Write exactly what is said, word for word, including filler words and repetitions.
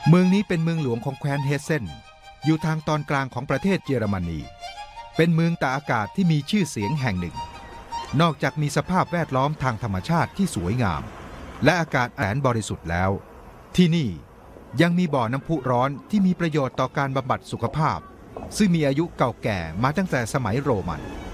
เมืองนี้เป็นเมืองหลวงของแคว้นเฮสเซนอยู่ทางตอนกลางของประเทศเยอรมนีเป็นเมืองตากอากาศที่มีชื่อเสียงแห่งหนึ่งนอกจากมีสภาพแวดล้อมทางธรรมชาติที่สวยงามและอากาศแสนบริสุทธิ์แล้วที่นี่ยังมีบ่อน้ำพุร้อนที่มีประโยชน์ต่อการบำบัดสุขภาพซึ่งมีอายุเก่าแก่มาตั้งแต่สมัยโรมัน